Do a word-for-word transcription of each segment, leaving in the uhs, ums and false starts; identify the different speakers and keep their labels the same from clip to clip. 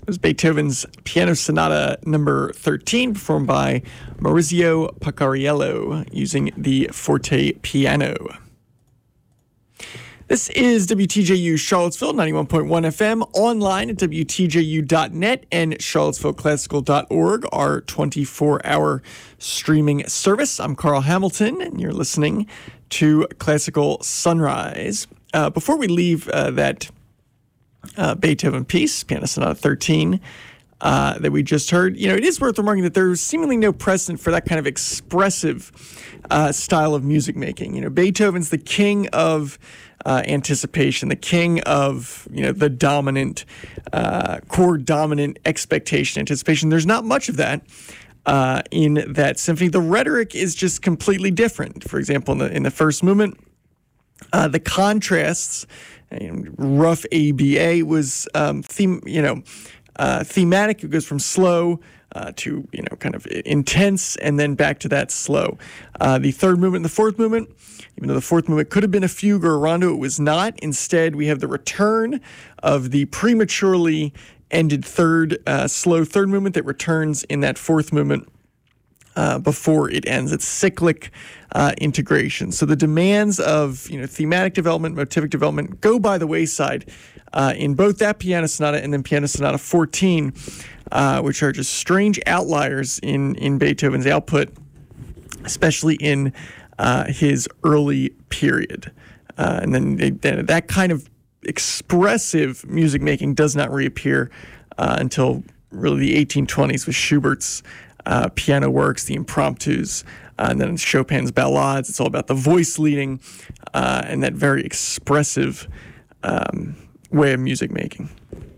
Speaker 1: was Beethoven's Piano Sonata number thirteen, performed by Maurizio Pacariello using the forte piano. This is W T J U Charlottesville, ninety-one point one F M, online at W T J U dot net and Charlottesville Classical dot org, our twenty-four hour streaming service. I'm Carl Hamilton, and you're listening to Classical Sunrise. Uh, before we leave uh, that uh, Beethoven piece, Piano Sonata thirteen, uh, that we just heard, you know, it is worth remarking that there's seemingly no precedent for that kind of expressive uh, style of music making. You know, Beethoven's the king of Uh, anticipation, the king of, you know, the dominant, uh, chord dominant expectation, anticipation. There's not much of that uh, in that symphony. The rhetoric is just completely different. For example, in the, in the first movement, uh, the contrasts, you know, rough A B A was um, theme, you know, uh, thematic. It goes from slow Uh, to, you know, kind of intense, and then back to that slow. Uh, the third movement and the fourth movement, even though the fourth movement could have been a fugue or a rondo, it was not. Instead, we have the return of the prematurely ended third, uh, slow third movement that returns in that fourth movement uh, before it ends. It's cyclic uh, integration. So the demands of, you know, thematic development, motivic development go by the wayside uh, in both that Piano Sonata and then Piano Sonata fourteen, Uh, which are just strange outliers in, in Beethoven's output, especially in uh, his early period. Uh, and then they, that kind of expressive music making does not reappear uh, until really the eighteen twenties with Schubert's uh, piano works, the impromptus, uh, and then Chopin's ballades. It's all about the voice leading uh, and that very expressive um, way of music making.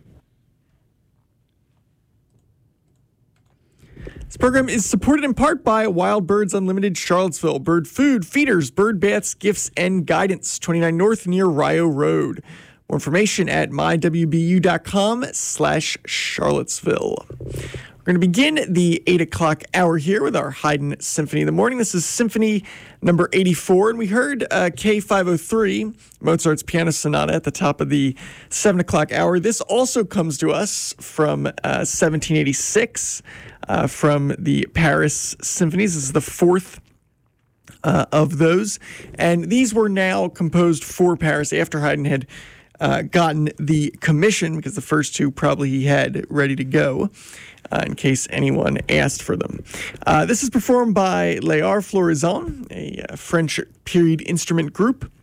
Speaker 1: This program is supported in part by Wild Birds Unlimited Charlottesville. Bird food, feeders, bird baths, gifts, and guidance. twenty-nine North near Rio Road. More information at my w b u dot com slash Charlottesville. We're going to begin the eight o'clock hour here with our Haydn Symphony of the Morning. This is Symphony number eighty-four, and we heard uh, K five oh three, Mozart's Piano Sonata, at the top of the seven o'clock hour. This also comes to us from uh, seventeen eighty-six, uh, from the Paris Symphonies. This is the fourth uh, of those, and these were now composed for Paris after Haydn had uh, gotten the commission, because the first two probably he had ready to go. Uh, in case anyone asked for them. Uh, this is performed by Les Arts Florisants, a uh, French period instrument group.